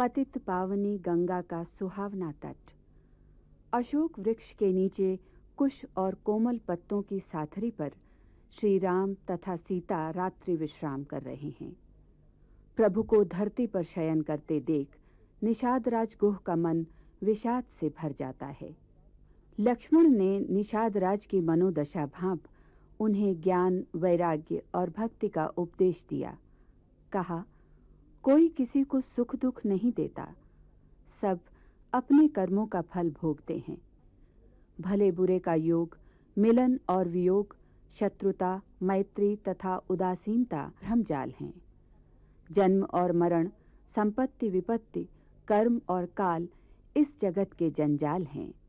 पतित पावनी गंगा का सुहावना तट। अशोक वृक्ष के नीचे कुश और कोमल पत्तों की साथरी पर श्री राम तथा सीता रात्रि विश्राम कर रहे हैं। प्रभु को धरती पर शयन करते देख निषाद राज गुह का मन विषाद से भर जाता है। लक्ष्मण ने निषाद राज की मनोदशा भांप उन्हें ज्ञान, वैराग्य और भक्ति का उपदेश दिया। कहा, कोई किसी को सुख दुख नहीं देता, सब अपने कर्मों का फल भोगते हैं। भले बुरे का योग, मिलन और वियोग, शत्रुता, मैत्री तथा उदासीनता भ्रमजाल हैं। जन्म और मरण, संपत्ति विपत्ति, कर्म और काल इस जगत के जंजाल हैं।